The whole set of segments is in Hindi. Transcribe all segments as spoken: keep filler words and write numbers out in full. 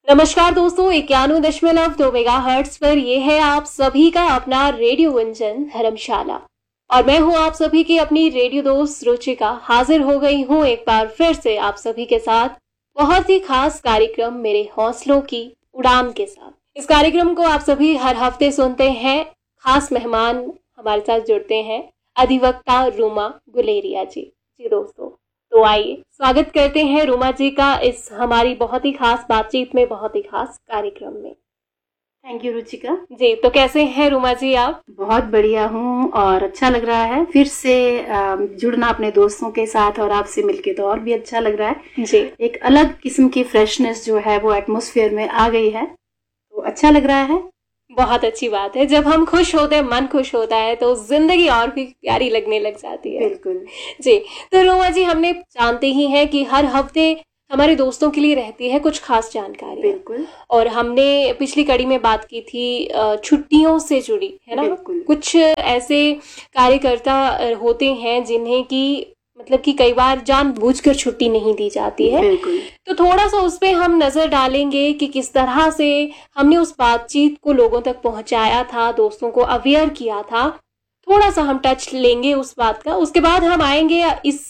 नमस्कार दोस्तों, इक्यानवे दशमलव दो मेगा हर्ट्स पर ये है आप सभी का अपना रेडियो वंचन धर्मशाला और मैं हूँ आप सभी की अपनी रेडियो दोस्त रुचिका। हाजिर हो गई हूँ एक बार फिर से आप सभी के साथ बहुत ही खास कार्यक्रम मेरे हौसलों की उड़ान के साथ। इस कार्यक्रम को आप सभी हर हफ्ते सुनते हैं। खास मेहमान हमारे साथ जुड़ते हैं अधिवक्ता रूमा गुलेरिया जी। जी दोस्तों, तो आइए स्वागत करते हैं रूमा जी का इस हमारी बहुत ही खास बातचीत में, बहुत ही खास कार्यक्रम में। थैंक यू रुचिका जी। तो कैसे हैं रूमा जी आप? बहुत बढ़िया हूँ और अच्छा लग रहा है फिर से जुड़ना अपने दोस्तों के साथ और आपसे मिलके तो और भी अच्छा लग रहा है जी। एक अलग किस्म की फ्रेशनेस जो है वो एटमॉस्फेयर में आ गई है, तो अच्छा लग रहा है। बहुत अच्छी बात है। जब हम खुश होते हैं, मन खुश होता है तो जिंदगी और भी प्यारी लगने लग जाती है। बिल्कुल जी। तो रोमा जी, हमने जानते ही हैं कि हर हफ्ते हमारे दोस्तों के लिए रहती है कुछ खास जानकारी। बिल्कुल। और हमने पिछली कड़ी में बात की थी छुट्टियों से जुड़ी, है ना। कुछ ऐसे कार्यकर्ता होते हैं जिन्हें की मतलब कि कई बार जानबूझकर छुट्टी नहीं दी जाती है। तो थोड़ा सा उस पे हम नजर डालेंगे कि किस तरह से हमने उस बातचीत को लोगों तक पहुंचाया था, दोस्तों को अवेयर किया था। थोड़ा सा हम टच लेंगे उस बात का। उसके बाद हम आएंगे इस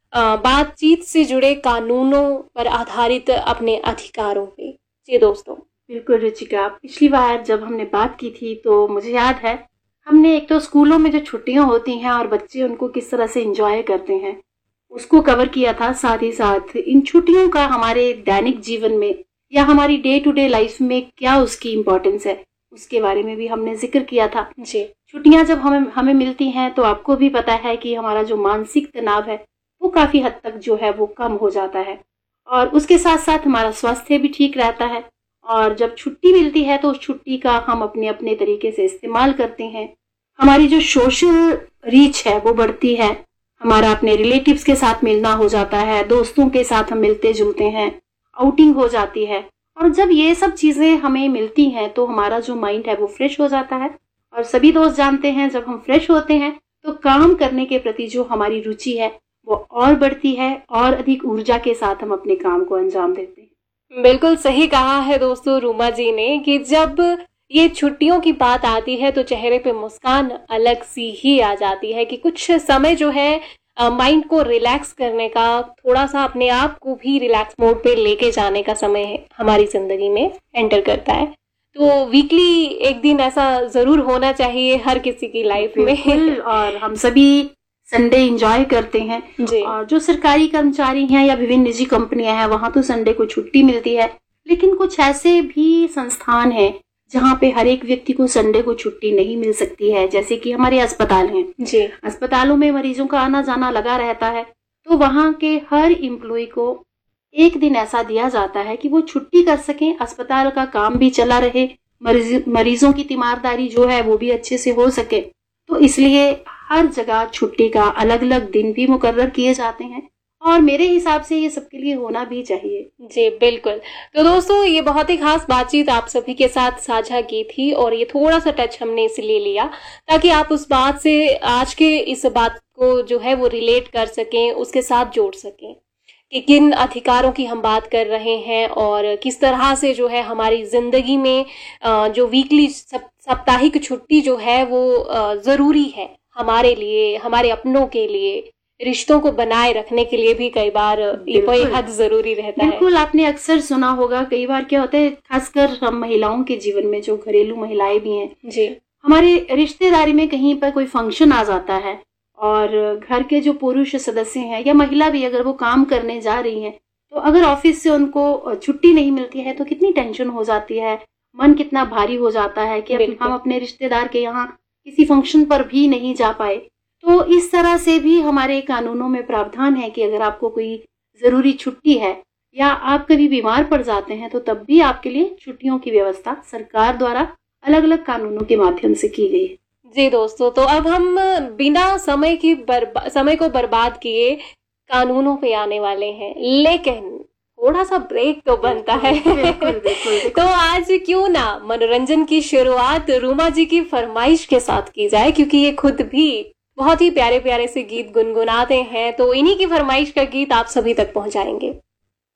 बातचीत से जुड़े कानूनों पर आधारित अपने अधिकारों पे। जी दोस्तों। बिल्कुल रुचिका, पिछली बार जब हमने बात की थी तो मुझे याद है हमने एक तो स्कूलों में जो छुट्टियां होती हैं और बच्चे उनको किस तरह से एंजॉय करते हैं उसको कवर किया था। साथ ही साथ इन छुट्टियों का हमारे दैनिक जीवन में या हमारी डे टू डे लाइफ में क्या उसकी इम्पोर्टेंस है उसके बारे में भी हमने जिक्र किया था। जी। छुट्टियां जब हमें हमें मिलती हैं तो आपको भी पता है कि हमारा जो मानसिक तनाव है वो काफी हद तक जो है वो कम हो जाता है और उसके साथ साथ हमारा स्वास्थ्य भी ठीक रहता है। और जब छुट्टी मिलती है तो उस छुट्टी का हम अपने अपने तरीके से इस्तेमाल करते हैं। हमारी जो सोशल रीच है वो बढ़ती है, हमारा अपने रिलेटिव्स के साथ मिलना हो जाता है, दोस्तों के साथ हम मिलते जुलते हैं, आउटिंग हो जाती है। और जब ये सब चीजें हमें मिलती हैं तो हमारा जो माइंड है वो फ्रेश हो जाता है। और सभी दोस्त जानते हैं जब हम फ्रेश होते हैं तो काम करने के प्रति जो हमारी रुचि है वो और बढ़ती है और अधिक ऊर्जा के साथ हम अपने काम को अंजाम देते हैं। बिल्कुल सही कहा है दोस्तों रूमा जी ने कि जब ये छुट्टियों की बात आती है तो चेहरे पे मुस्कान अलग सी ही आ जाती है कि कुछ समय जो है माइंड को रिलैक्स करने का, थोड़ा सा अपने आप को भी रिलैक्स मोड पे लेके जाने का समय है हमारी जिंदगी में एंटर करता है। तो वीकली एक दिन ऐसा जरूर होना चाहिए हर किसी की लाइफ में। और हम सभी संडे एंजॉय करते हैं जी। और जो सरकारी कर्मचारी हैं या विभिन्न निजी कंपनियां हैं वहां तो संडे को छुट्टी मिलती है, लेकिन कुछ ऐसे भी संस्थान हैं जहाँ पे हर एक व्यक्ति को संडे को छुट्टी नहीं मिल सकती है। जैसे कि हमारे अस्पताल हैं जी। अस्पतालों में मरीजों का आना जाना लगा रहता है तो वहाँ के हर इम्प्लॉय को एक दिन ऐसा दिया जाता है कि वो छुट्टी कर सकें, अस्पताल का काम भी चला रहे, मरीज, मरीजों की तीमारदारी जो है वो भी अच्छे से हो सके। तो इसलिए हर जगह छुट्टी का अलग अलग दिन भी मुकर्रर किए जाते हैं और मेरे हिसाब से ये सबके लिए होना भी चाहिए। जी बिल्कुल। तो दोस्तों, ये बहुत ही खास बातचीत आप सभी के साथ साझा की थी और ये थोड़ा सा टच हमने इसलिए लिया ताकि आप उस बात से आज के इस बात को जो है वो रिलेट कर सकें, उसके साथ जोड़ सकें कि किन अधिकारों की हम बात कर रहे हैं और किस तरह से जो है हमारी जिंदगी में जो वीकली साप्ताहिक छुट्टी जो है वो जरूरी है हमारे लिए, हमारे अपनों के लिए, रिश्तों को बनाए रखने के लिए भी कई बार ये हद जरूरी रहता है। बिल्कुल, आपने अक्सर सुना होगा, कई बार क्या होता है खासकर हम महिलाओं के जीवन में, जो घरेलू महिलाएं भी हैं जी, हमारे रिश्तेदारी में कहीं पर कोई फंक्शन आ जाता है और घर के जो पुरुष सदस्य हैं या महिला भी अगर वो काम करने जा रही हैं तो अगर ऑफिस से उनको छुट्टी नहीं मिलती है तो कितनी टेंशन हो जाती है, मन कितना भारी हो जाता है कि हम अपने रिश्तेदार के यहाँ किसी फंक्शन पर भी नहीं जा पाए। तो इस तरह से भी हमारे कानूनों में प्रावधान है कि अगर आपको कोई जरूरी छुट्टी है या आप कभी बीमार पड़ जाते हैं तो तब भी आपके लिए छुट्टियों की व्यवस्था सरकार द्वारा अलग अलग कानूनों के माध्यम से की गई है। जी दोस्तों, तो अब हम बिना समय की बर्बा, समय को बर्बाद किए कानूनों पे आने वाले हैं, लेकिन थोड़ा सा ब्रेक तो बनता है। बिल्कुल, बिल्कुल। तो आज क्यों ना मनोरंजन की शुरुआत रूमा जी की फरमाइश के साथ की जाए, क्योंकि ये खुद भी बहुत ही प्यारे प्यारे से गीत गुनगुनाते हैं, तो इन्हीं की फरमाइश का गीत आप सभी तक पहुंचाएंगे।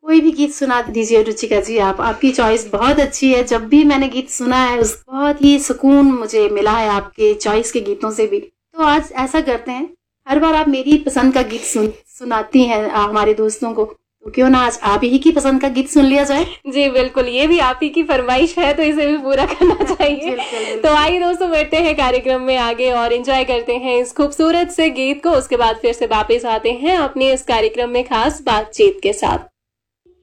कोई भी गीत सुना दीजिए रुचिका जी आप। आपकी चॉइस बहुत अच्छी है। जब भी मैंने गीत सुना है उस बहुत ही सुकून मुझे मिला है आपके चॉइस के गीतों से भी। तो आज ऐसा करते हैं, हर बार आप मेरी पसंद का गीत सुन सुनाती हैं हमारे दोस्तों को, तो क्यों ना आज आप ही की पसंद का गीत सुन लिया जाए। जी बिल्कुल, ये भी आप ही की फरमाइश है तो इसे भी पूरा करना चाहिए। बिल्कुल, बिल्कुल। तो आइए दोस्तों, बढ़ते हैं कार्यक्रम में आगे और एंजॉय करते हैं इस खूबसूरत से गीत को। उसके बाद फिर से वापस आते हैं अपने इस कार्यक्रम में खास बातचीत के साथ।